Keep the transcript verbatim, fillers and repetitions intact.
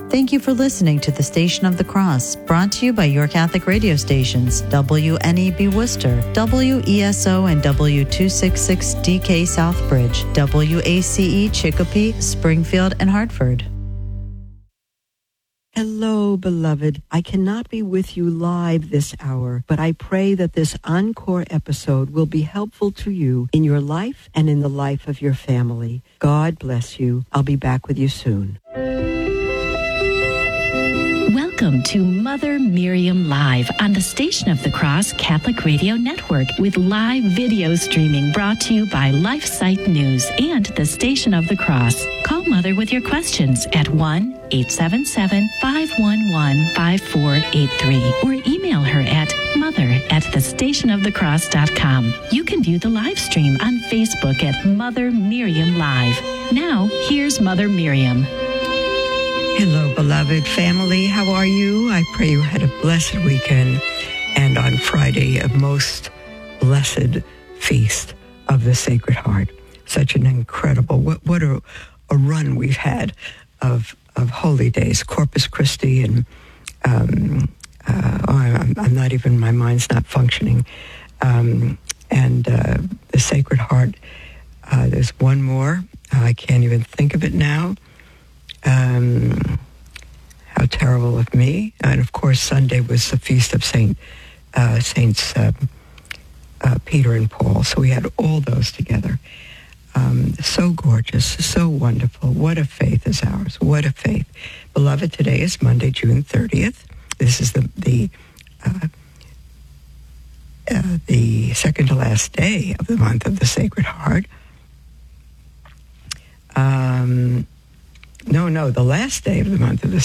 Thank you for listening to the Station of the Cross, brought to you by your Catholic radio stations, W N E B Worcester, W E S O and W two sixty-six D K Southbridge, W A C E Chicopee, Springfield, and Hartford. Hello, beloved. I cannot be with you live this hour, but I pray that this encore episode will be helpful to you in your life and in the life of your family. God bless you. I'll be back with you soon. Welcome to Mother Miriam Live on the Station of the Cross Catholic Radio Network with live video streaming brought to you by LifeSite News and the Station of the Cross. Call Mother with your questions at one eight seven seven, five one one, five four eight three or email her at mother at the station of the cross dot com. You can view the live stream on Facebook at Mother Miriam Live. Now, here's Mother Miriam. Hello, beloved family. How are you? I pray you had a blessed weekend and on Friday a most blessed feast of the Sacred Heart. Such an incredible, what, what a, a run we've had of of holy days, Corpus Christi, and um, uh, oh, I'm, I'm not even, my mind's not functioning. Um, and uh, the Sacred Heart, uh, there's one more. Uh, I can't even think of it now. Um, how terrible of me. And of course, Sunday was the feast of Saint uh, Saints uh, uh, Peter and Paul. So we had all those together. Um, so gorgeous, so wonderful. What a faith is ours. What a faith. Beloved, today is Monday, June thirtieth. This is the the uh, uh, the second to last day of the month of the Sacred Heart. Um, no, no, the last day of the month of the